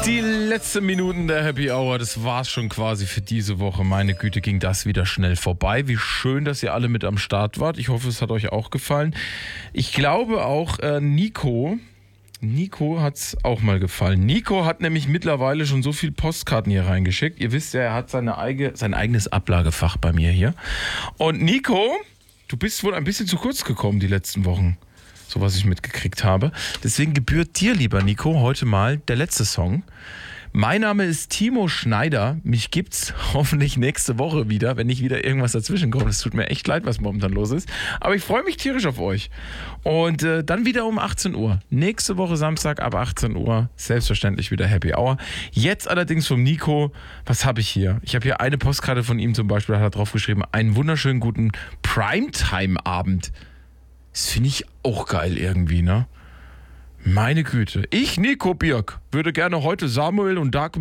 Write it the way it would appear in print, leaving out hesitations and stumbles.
Die letzten Minuten der Happy Hour, das war's schon quasi für diese Woche. Meine Güte, ging das wieder schnell vorbei. Wie schön, dass ihr alle mit am Start wart. Ich hoffe, es hat euch auch gefallen. Ich glaube auch, Nico hat's auch mal gefallen. Nico hat nämlich mittlerweile schon so viel Postkarten hier reingeschickt. Ihr wisst ja, er hat sein eigenes Ablagefach bei mir hier. Und Nico, du bist wohl ein bisschen zu kurz gekommen die letzten Wochen. So was ich mitgekriegt habe. Deswegen gebührt dir, lieber Nico, heute mal der letzte Song. Mein Name ist Timo Schneider. Mich gibt's hoffentlich nächste Woche wieder, wenn nicht wieder irgendwas dazwischen kommt. Es tut mir echt leid, was momentan los ist. Aber ich freue mich tierisch auf euch. Und dann wieder um 18 Uhr. Nächste Woche Samstag ab 18 Uhr. Selbstverständlich wieder Happy Hour. Jetzt allerdings vom Nico. Was habe ich hier? Ich habe hier eine Postkarte von ihm zum Beispiel. Da hat er drauf geschrieben, einen wunderschönen guten Primetime-Abend. Das finde ich auch geil irgendwie, ne? Meine Güte. Ich, Nico Birk, würde gerne heute Samuel und Dark